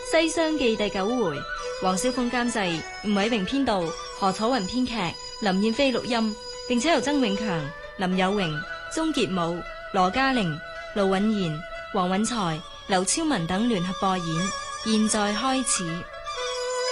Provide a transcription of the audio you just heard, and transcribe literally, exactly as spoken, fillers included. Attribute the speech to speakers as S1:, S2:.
S1: 《西廂記》第九回，黃小鳳監製，吳偉榮編導，何楚雲編劇，林燕飛錄音，並且由曾永強、林有榮、鍾傑武、羅嘉玲、盧允賢、黃允才、劉超文等聯合播演。現在開始。